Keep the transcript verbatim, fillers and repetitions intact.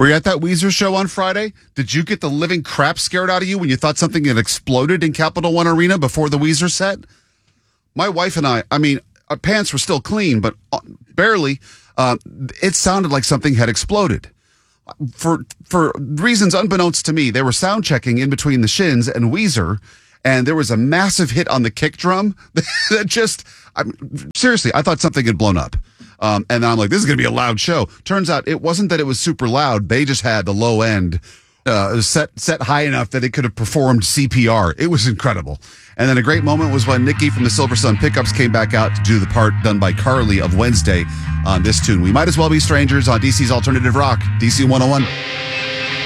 Were you at that Weezer show on Friday? Did you get the living crap scared out of you when you thought something had exploded in Capital One Arena before the Weezer set? My wife and I, I mean, our pants were still clean, but barely. Uh, it sounded like something had exploded. For for reasons unbeknownst to me, they were sound checking in between the Shins and Weezer, and there was a massive hit on the kick drum that just, I'm, seriously, I thought something had blown up. Um, and I'm like, this is going to be a loud show. Turns out it wasn't that it was super loud. They just had the low end uh, set set high enough that it could have performed C P R. It was incredible. And then a great moment was when Nikki from the Silver Sun Pickups came back out to do the part done by Carly of Wednesday on this tune. We Might As Well Be Strangers on D C's Alternative Rock, D C one oh one.